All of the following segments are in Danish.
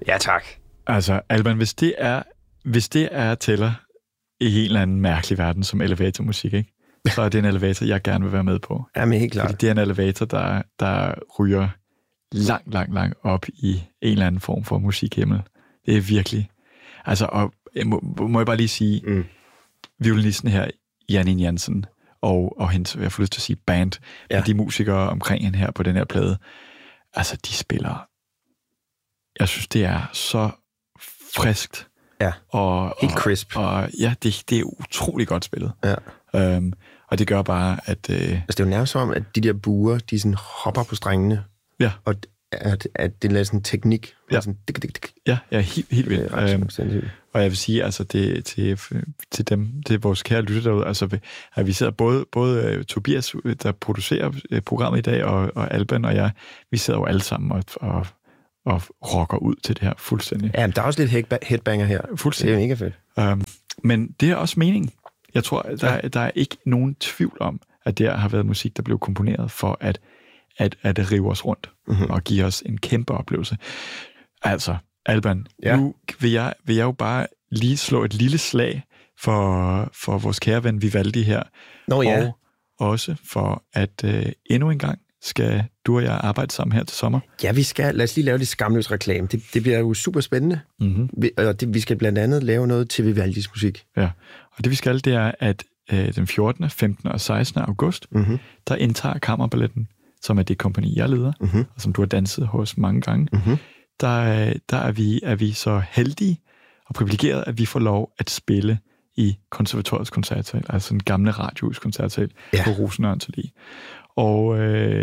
Ja, tak. Altså, Alban, hvis det er tæller i en eller anden mærkelig verden som elevatormusik, ikke? Så er det en elevator, jeg gerne vil være med på. Jamen, helt klart. Fordi det er en elevator, der ryger langt op i en eller anden form for musikhimmel. Det er virkelig... Altså, og må jeg bare lige sige, violinisten her, Janine Jensen, og hendes, jeg får lyst til at sige, band, de musikere omkring hende her på den her plade, altså, de spiller... Jeg synes, det er så friskt. Ja, helt crisp. Og ja, det er utrolig godt spillet. Ja. Og det gør bare, at... Altså, det er jo nærmest som, at de der buer, de sådan hopper på strengene. Ja. Og at det er sådan en teknik. Ja. Sådan, ja, helt vildt. Og jeg vil sige, altså, til vores kære lytter derude, altså, at vi sidder både Tobias, der producerer programmet i dag, og Alban og jeg, vi sidder jo alle sammen og rocker ud til det her fuldstændig. Ja, men der er også lidt headbanger her. Fuldstændig. Det er mega fedt. Men det er også meningen. Jeg tror, der er ikke nogen tvivl om, at det har været musik, der blev komponeret for at rive os rundt og give os en kæmpe oplevelse. Altså, Alban, nu vil jeg jo bare lige slå et lille slag for vores kære ven Vivaldi her. Og også for, at endnu en gang skal du og jeg arbejde sammen her til sommer. Ja, vi skal. Lad os lige lave lidt skamløs reklame. Det bliver jo super spændende. Vi skal blandt andet lave noget til Vivaldis musik. Ja, og det vi skal, det er, at den 14., 15. og 16. august, der indtager Kammerballetten, som er det kompagni, jeg leder, og som du har danset hos mange gange. Der er vi så heldige og privilegerede, at vi får lov at spille i konservatoriets koncertsal, altså en gamle radiohuskoncertsal på Rosenørns Allé. Og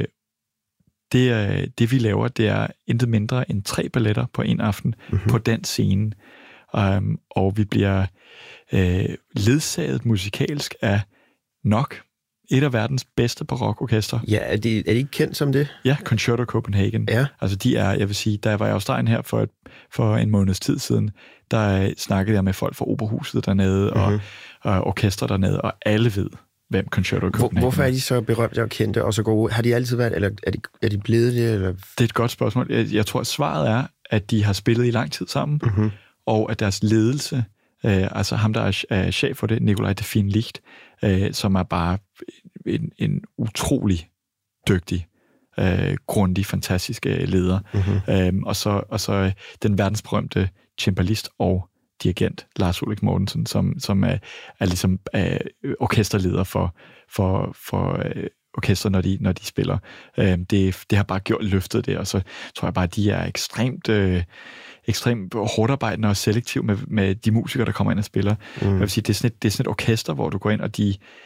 det vi laver, det er intet mindre end 3 balletter på en aften på den scene. Og vi bliver ledsaget musikalsk af nok et af verdens bedste barokorkester. Ja, er de ikke kendt som det? Ja, Concerto Copenhagen. Ja. Altså de er, jeg vil sige, da jeg var i Australien her for en måneds tid siden, der snakkede jeg med folk fra Operahuset dernede, og orkester dernede, og alle ved, hvem Concerto Copenhagen. Hvorfor er de så berømte og kendte og så gode? Har de altid været, eller er de blevet det? Eller? Det er et godt spørgsmål. Jeg tror, at svaret er, at de har spillet i lang tid sammen, og at deres ledelse, altså ham, der er chef for det, Nikolaj de Fien Licht, som er bare en utrolig dygtig, grundig, fantastisk leder. Og så den verdensberømte cembalist og dirigent Lars Ulrik Mortensen, som er ligesom orkesterleder for orkester, når de spiller. Det har bare løftet det, og så tror jeg bare, at de er ekstremt hårdt arbejdende og selektiv med de musikere, der kommer ind og spiller. Jeg vil sige, det er sådan et orkester, hvor du går ind, og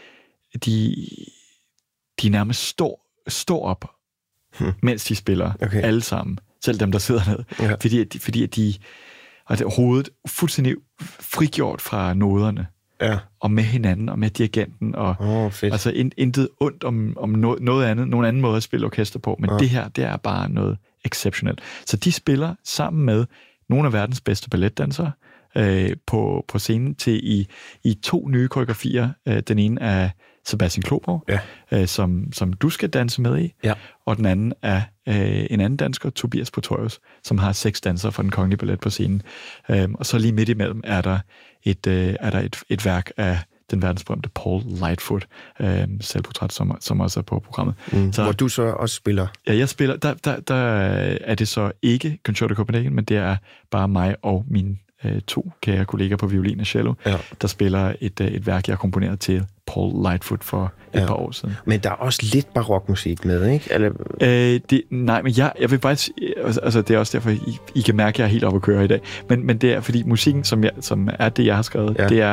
de nærmest står op, mens de spiller, alle sammen. Selv dem, der sidder ned. Fordi at de har hovedet fuldstændig frigjort fra noderne. Ja. Og med hinanden, og med dirigenten, og altså intet ondt om noget andet, nogen anden måde at spille orkester på, men det her, det er bare noget exceptionelt. Så de spiller sammen med nogle af verdens bedste balletdansere på scenen til i 2 nye koreografier. Den ene er Sebastian Kloborg, som du skal danse med i, og den anden er en anden dansker, Tobias Pretorius, som har 6 dansere fra Den Kongelige Ballet på scenen. Og så lige midt imellem er der et værk af den verdensberømte Paul Lightfoot, selvportræt, som også er på programmet. Hvor du så også spiller? Ja, jeg spiller. Der er det så ikke Concerto Copenhagen, men det er bare mig og mine 2 kære kolleger på violin og cello, der spiller et værk, jeg har komponeret til Paul Lightfoot for et par år siden. Men der er også lidt barokmusik med, ikke? Eller? Nej, men jeg vil bare... Altså, det er også derfor, I kan mærke, at jeg er helt oppe at køre i dag. Men det er, fordi musikken, som er det, jeg har skrevet,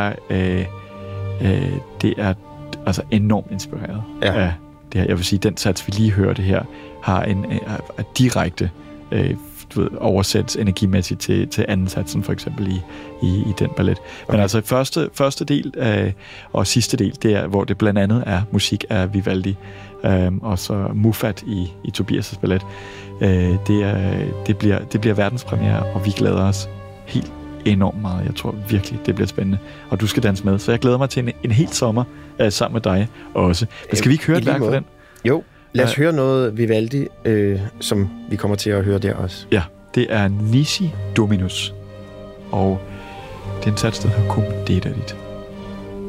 det er altså enormt inspireret af det her. Jeg vil sige, den sats, vi lige hørte her, har en direkte oversættes energimæssigt til anden satsen, for eksempel i den ballet. Men altså første del og sidste del, det er, hvor det blandt andet er musik af Vivaldi, og så Muffat i Tobias' ballet. Det bliver verdenspremiere, og vi glæder os helt enormt meget. Jeg tror virkelig, det bliver spændende. Og du skal danse med. Så jeg glæder mig til en hel sommer sammen med dig også. Men skal vi ikke høre et værk for den? Jo. Lad os høre noget Vivaldi, som vi kommer til at høre der også. Ja, det er Nisi Dominus. Og den sats, der hedder Cum Dedit.